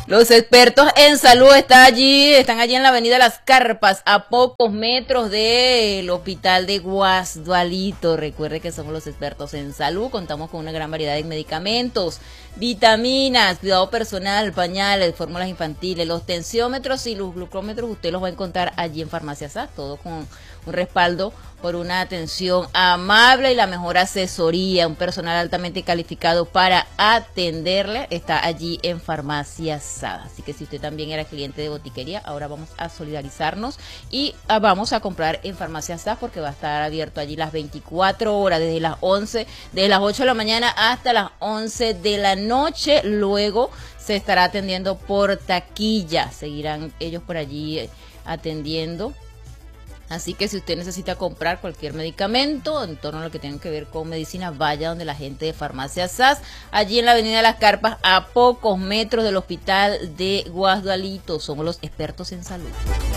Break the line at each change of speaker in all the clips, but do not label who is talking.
Los expertos en salud están allí en la avenida Las Carpas, a pocos metros del hospital de Guasdualito. Recuerde que somos los expertos en salud, contamos con una gran variedad de medicamentos, vitaminas, cuidado personal, pañales, fórmulas infantiles, los tensiómetros y los glucómetros, usted los va a encontrar allí en Farmacia SAS, todo con un respaldo por una atención amable y la mejor asesoría, un personal altamente calificado para atenderle, está allí en Farmacia SAS. Así que si usted también era cliente de botiquería, ahora vamos a solidarizarnos y vamos a comprar en Farmacia SAS porque va a estar abierto allí las 24 horas, desde las 8 de la mañana hasta las 11 de la noche. Luego se estará atendiendo por taquilla, seguirán ellos por allí atendiendo. Así que si usted necesita comprar cualquier medicamento en torno a lo que tenga que ver con medicina, vaya donde la gente de Farmacia SAS, allí en la avenida Las Carpas, a pocos metros del hospital de Guasdualito. Somos los expertos en salud.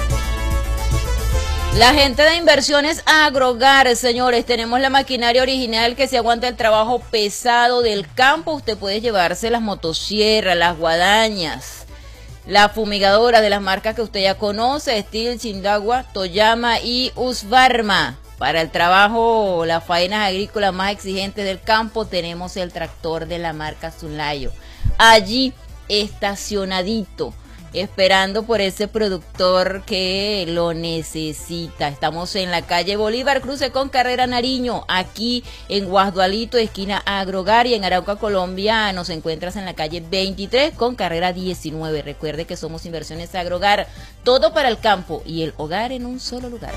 La gente de Inversiones Agrogar, señores, tenemos la maquinaria original que se aguanta el trabajo pesado del campo. Usted puede llevarse las motosierras, las guadañas, la fumigadora de las marcas que usted ya conoce, Steel, Chindagua, Toyama y Husqvarna. Para el trabajo, las faenas agrícolas más exigentes del campo, tenemos el tractor de la marca Sunlayo, allí estacionadito, esperando por ese productor que lo necesita. Estamos en la calle Bolívar, cruce con Carrera Nariño, aquí en Guasdualito, esquina Agrogar, y en Arauca, Colombia, nos encuentras en la calle 23 con Carrera 19. Recuerde que somos Inversiones Agrogar, todo para el campo y el hogar en un solo lugar.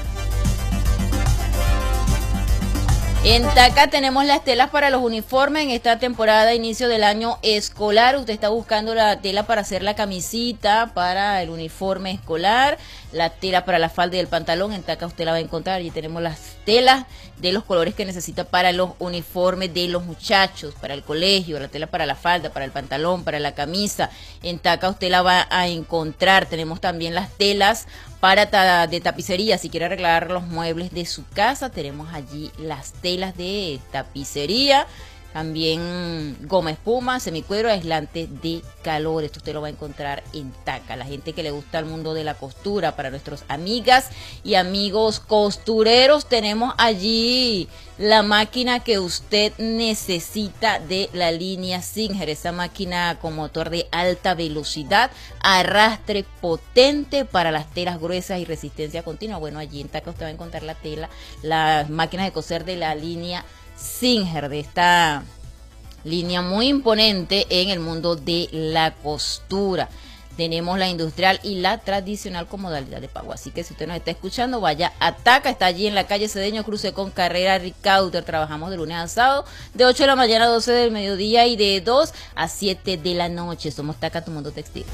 En Taca tenemos las telas para los uniformes en esta temporada, inicio del año escolar. Usted está buscando la tela para hacer la camisita, para el uniforme escolar, la tela para la falda y el pantalón. En Taca usted la va a encontrar. Allí tenemos las telas de los colores que necesita para los uniformes de los muchachos, para el colegio, la tela para la falda, para el pantalón, para la camisa. En Taca usted la va a encontrar. Tenemos también las telas de tapicería. Si quiere arreglar los muebles de su casa, tenemos allí las telas de tapicería. También goma espuma, semicuero, aislante de calor. Esto usted lo va a encontrar en Taca. La gente que le gusta el mundo de la costura, para nuestras amigas y amigos costureros, tenemos allí la máquina que usted necesita de la línea Singer. Esa máquina con motor de alta velocidad, arrastre potente para las telas gruesas y resistencia continua. Bueno, allí en Taca usted va a encontrar la tela, las máquinas de coser de la línea Singer, de esta línea muy imponente en el mundo de la costura. Tenemos la industrial y la tradicional con modalidad de pago. Así que si usted nos está escuchando, vaya a Taca, está allí en la calle Cedeño, cruce con Carrera Ricauter. Trabajamos de lunes a sábado, de 8 de la mañana a 12 del mediodía y de 2 a 7 de la noche. Somos Taca, tu mundo textil.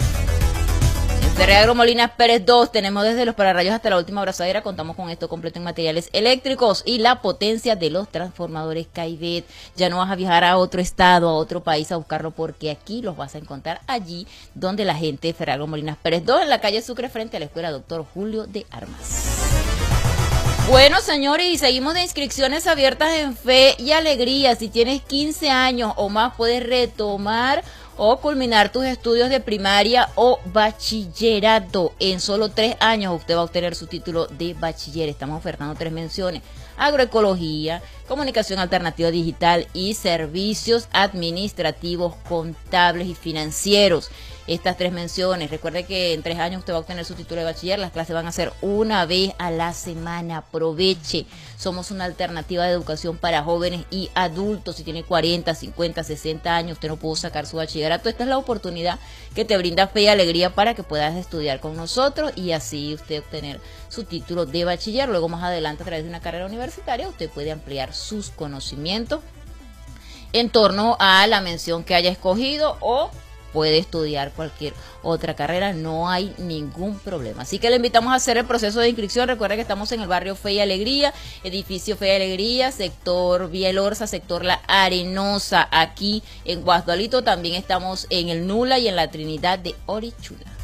Ferreagro Molinas Pérez 2, tenemos desde los pararrayos hasta la última abrazadera, contamos con esto completo en materiales eléctricos y la potencia de los transformadores Caivet. Ya no vas a viajar a otro estado, a otro país a buscarlo, porque aquí los vas a encontrar allí donde la gente de Ferreagro Molinas Pérez 2, en la calle Sucre, frente a la escuela Dr. Julio de Armas. Bueno, señores, y seguimos de inscripciones abiertas en Fe y Alegría. Si tienes 15 años o más, puedes retomar o culminar tus estudios de primaria o bachillerato. En solo 3 años usted va a obtener su título de bachiller. Estamos ofertando 3 menciones: agroecología, comunicación alternativa digital y servicios administrativos, contables y financieros. Estas 3 menciones, recuerde que en 3 años usted va a obtener su título de bachiller. Las clases van a ser una vez a la semana. Aproveche. Somos una alternativa de educación para jóvenes y adultos. Si tiene 40, 50, 60 años, usted no pudo sacar su bachillerato, esta es la oportunidad que te brinda Fe y Alegría para que puedas estudiar con nosotros y así usted obtener su título de bachiller. Luego, más adelante, a través de una carrera universitaria, usted puede ampliar sus conocimientos en torno a la mención que haya escogido, o puede estudiar cualquier otra carrera, no hay ningún problema. Así que le invitamos a hacer el proceso de inscripción. Recuerda que estamos en el barrio Fe y Alegría, edificio Fe y Alegría, sector Vía El Orza, sector La Arenosa, aquí en Guasdualito. También estamos en el Nula y en la Trinidad de Orichula.